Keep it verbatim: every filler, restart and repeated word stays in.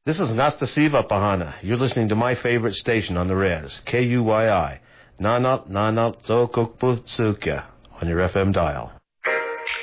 This is Nastasiva Pahana. You're listening to my favorite station on the res, K U Y I, Nanat Nanat Zokokputsuka, on your F M dial.